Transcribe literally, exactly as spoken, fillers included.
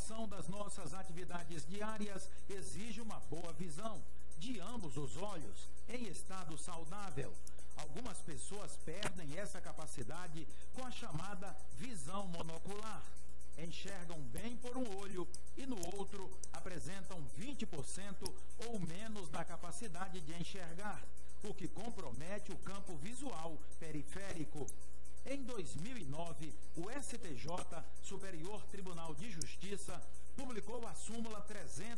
realização das nossas atividades diárias exige uma boa visão de ambos os olhos, em estado saudável. Algumas pessoas perdem essa capacidade com a chamada visão monocular. Enxergam bem por um olho e no outro apresentam vinte por cento ou menos da capacidade de enxergar, o que compromete o campo visual periférico. Em dois mil e nove, o S T J, Superior Tribunal de Justiça, publicou a súmula trezentos